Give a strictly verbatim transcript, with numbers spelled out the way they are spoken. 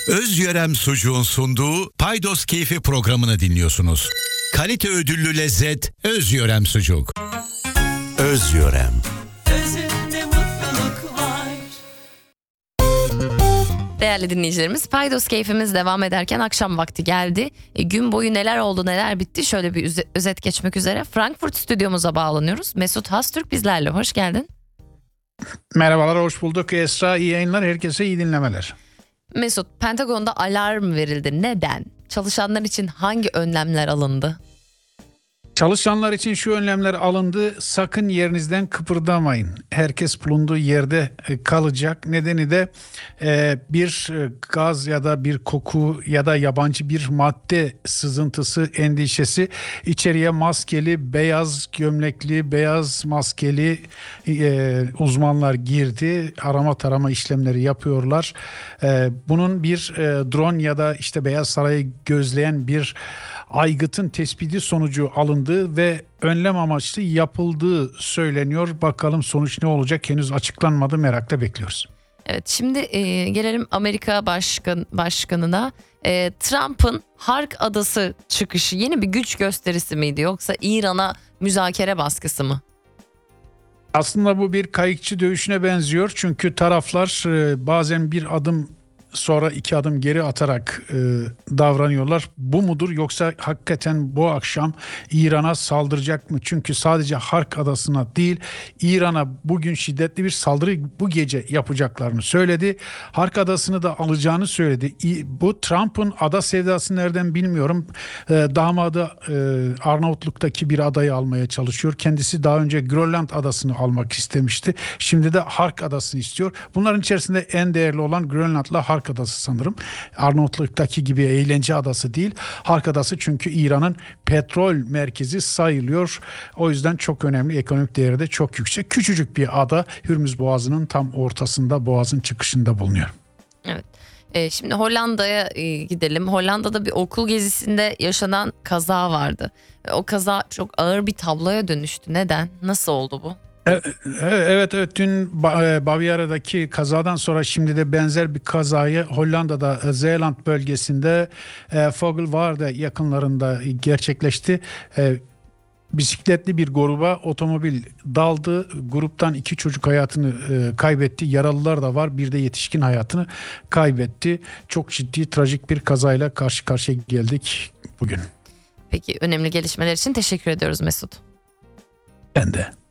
Özyörem Sucuğun sunduğu Paydos Keyfi programını dinliyorsunuz. Kalite ödüllü lezzet Özyörem Sucuk. Özyörem. Özünde mutluluk var. Değerli dinleyicilerimiz, Paydos Keyfimiz devam ederken akşam vakti geldi. E, gün boyu neler oldu neler bitti şöyle bir üze- özet geçmek üzere Frankfurt stüdyomuza bağlanıyoruz. Mesut Hastürk bizlerle, hoş geldin. Merhabalar, hoş bulduk Esra. İyi yayınlar, herkese iyi dinlemeler. Mesut, Pentagon'da alarm verildi. Neden? Çalışanlar için hangi önlemler alındı? Çalışanlar için şu önlemler alındı. Sakın yerinizden kıpırdamayın. Herkes bulunduğu yerde kalacak. Nedeni de e, bir gaz ya da bir koku ya da yabancı bir madde sızıntısı endişesi. İçeriye maskeli, beyaz gömlekli, beyaz maskeli e, uzmanlar girdi. Arama tarama işlemleri yapıyorlar. E, bunun bir e, drone ya da işte Beyaz Saray'ı gözleyen bir aygıtın tespiti sonucu alındığı ve önlem amaçlı yapıldığı söyleniyor. Bakalım sonuç ne olacak, henüz açıklanmadı, merakla bekliyoruz. Evet, şimdi e, gelelim Amerika Başkan, Başkanı'na. E, Trump'ın Hark Adası çıkışı yeni bir güç gösterisi miydi yoksa İran'a müzakere baskısı mı? Aslında bu bir kayıkçı dövüşüne benziyor. Çünkü taraflar e, bazen bir adım sonra iki adım geri atarak e, davranıyorlar. Bu mudur, yoksa hakikaten bu akşam İran'a saldıracak mı? Çünkü sadece Hark Adası'na değil, İran'a bugün şiddetli bir saldırı bu gece yapacaklarını söyledi. Hark Adası'nı da alacağını söyledi. Bu Trump'ın ada sevdası nereden bilmiyorum. E, damadı e, Arnavutluk'taki bir adayı almaya çalışıyor. Kendisi daha önce Grönland Adası'nı almak istemişti. Şimdi de Hark Adası'nı istiyor. Bunların içerisinde en değerli olan Grönland'la Hark Adası sanırım. Arnavutluk'taki gibi eğlence adası değil. Hark Adası çünkü İran'ın petrol merkezi sayılıyor. O yüzden çok önemli, ekonomik değeri de çok yüksek. Küçücük bir ada, Hürmüz Boğazı'nın tam ortasında, boğazın çıkışında bulunuyor. Evet. E, şimdi Hollanda'ya e, gidelim. Hollanda'da bir okul gezisinde yaşanan kaza vardı. E, o kaza çok ağır bir tabloya dönüştü. Neden? Nasıl oldu bu? Evet evet dün Bavyera'daki kazadan sonra şimdi de benzer bir kazayı Hollanda'da Zeeland bölgesinde Vogelwaarde yakınlarında gerçekleşti. Bisikletli bir gruba otomobil daldı. Gruptan iki çocuk hayatını kaybetti. Yaralılar da var. Bir de yetişkin hayatını kaybetti. Çok ciddi, trajik bir kazayla karşı karşıya geldik bugün. Peki, önemli gelişmeler için teşekkür ediyoruz Mesut. Ben de.